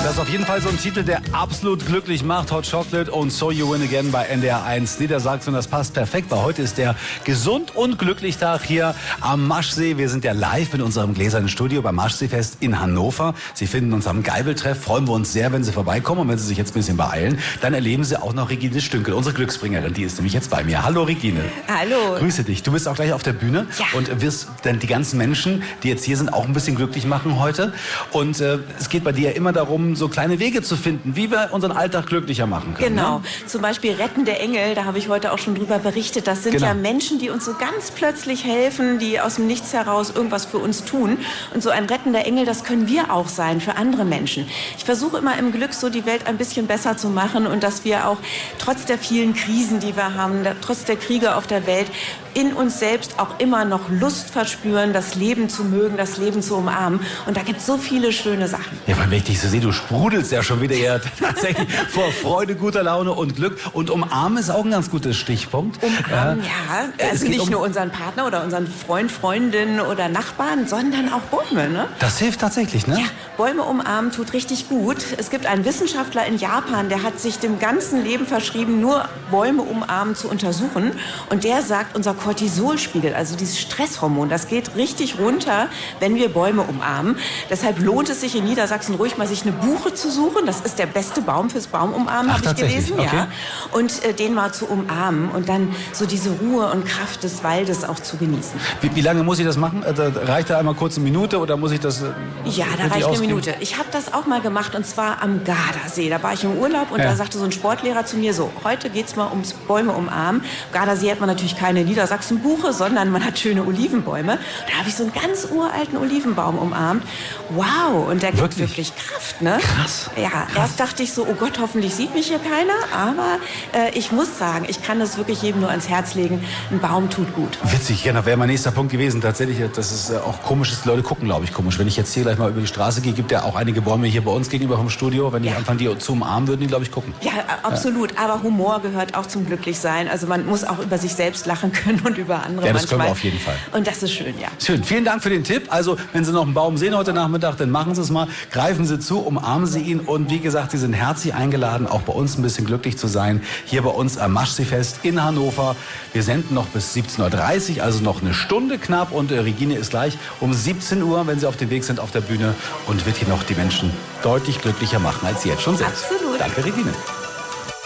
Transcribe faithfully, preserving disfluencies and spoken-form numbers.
Das ist auf jeden Fall so ein Titel, der absolut glücklich macht. Hot Chocolate und So You Win Again bei N D R eins Niedersachsen. Und das passt perfekt, weil heute ist der Gesund- und Glücklich-Tag hier am Maschsee. Wir sind ja live in unserem gläsernen Studio beim Maschseefest in Hannover. Sie finden uns am Geibeltreff. Freuen wir uns sehr, wenn Sie vorbeikommen. Und wenn Sie sich jetzt ein bisschen beeilen, dann erleben Sie auch noch Regine Stünkel, unsere Glücksbringerin. Die ist nämlich jetzt bei mir. Hallo Regine. Hallo. Grüße dich. Du bist auch gleich auf der Bühne ja. und wirst dann die ganzen Menschen, die jetzt hier sind, auch ein bisschen glücklich machen heute. Und äh, es geht bei dir ja immer darum, so kleine Wege zu finden, wie wir unseren Alltag glücklicher machen können. Genau. Ne? Zum Beispiel rettende Engel, da habe ich heute auch schon drüber berichtet. Das sind genau. ja Menschen, die uns so ganz plötzlich helfen, die aus dem Nichts heraus irgendwas für uns tun. Und so ein rettender Engel, das können wir auch sein für andere Menschen. Ich versuche immer im Glück so die Welt ein bisschen besser zu machen und dass wir auch trotz der vielen Krisen, die wir haben, trotz der Kriege auf der Welt, in uns selbst auch immer noch Lust verspüren, das Leben zu mögen, das Leben zu umarmen. Und da gibt es so viele schöne Sachen. Ja, wenn ich dich so sehe, du sprudelst ja schon wieder ja tatsächlich vor Freude, guter Laune und Glück. Und umarmen ist auch ein ganz gutes Stichpunkt. Umarmen, äh, ja. Also nicht um nur unseren Partner oder unseren Freund, Freundin oder Nachbarn, sondern auch Bäume. Ne? Das hilft tatsächlich, ne? Ja, Bäume umarmen tut richtig gut. Es gibt einen Wissenschaftler in Japan, der hat sich dem ganzen Leben verschrieben, nur Bäume umarmen zu untersuchen. Und der sagt, unser Cortisolspiegel, also dieses Stresshormon, das geht richtig runter, wenn wir Bäume umarmen. Deshalb lohnt es sich in Niedersachsen ruhig mal sich eine Buche zu suchen. Das ist der beste Baum fürs Baumumarmen, habe ich gelesen. Okay. Ja. Und äh, den mal zu umarmen und dann so diese Ruhe und Kraft des Waldes auch zu genießen. Wie, wie lange muss ich das machen? Also, reicht da einmal kurz eine Minute oder muss ich das? Äh, ja, da reicht eine Minute. Ich habe das auch mal gemacht und zwar am Gardasee. Da war ich im Urlaub und ja. da sagte so ein Sportlehrer zu mir so, heute geht's mal ums Bäume umarmen. Am Gardasee hat man natürlich keine Niedersachsen-Buche, sondern man hat schöne Olivenbäume. Da habe ich so einen ganz uralten Olivenbaum umarmt. Wow, und der gibt wirklich, wirklich Kraft, ne? Krass. Ja, Krass. Erst dachte ich so, oh Gott, hoffentlich sieht mich hier keiner. Aber äh, ich muss sagen, ich kann das wirklich jedem nur ans Herz legen. Ein Baum tut gut. Witzig, ja, das wäre mein nächster Punkt gewesen. Tatsächlich, das ist äh, auch komisch, dass die Leute gucken, glaube ich, komisch. Wenn ich jetzt hier gleich mal über die Straße gehe, gibt ja auch einige Bäume hier bei uns gegenüber vom Studio. Wenn ich ja. anfange, die zu umarmen, würden die, glaube ich, gucken. Ja, absolut. Ja. Aber Humor gehört auch zum Glücklichsein. Also man muss auch über sich selbst lachen können und über andere Ja, das manchmal. können wir auf jeden Fall. Und das ist schön, ja. Schön. Vielen Dank für den Tipp. Also, wenn Sie noch einen Baum sehen heute Nachmittag, dann machen Sie es mal. Greifen Sie zu, umarmen Sie ihn. Und wie gesagt, Sie sind herzlich eingeladen, auch bei uns ein bisschen glücklich zu sein. Hier bei uns am Maschseefest in Hannover. Wir senden noch bis siebzehn Uhr dreißig, also noch eine Stunde knapp. Und äh, Regine ist gleich um siebzehn Uhr, wenn Sie auf dem Weg sind, auf der Bühne und wird hier noch die Menschen deutlich glücklicher machen als Sie jetzt schon sind. Absolut. Danke, Regine.